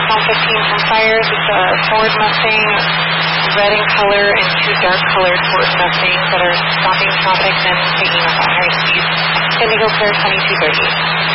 southbound 15 from fires. It's a Ford Mustang, red in color, and two dark colored Ford Mustangs that are stopping traffic and taking off at high speed. Indigo Clear 2230.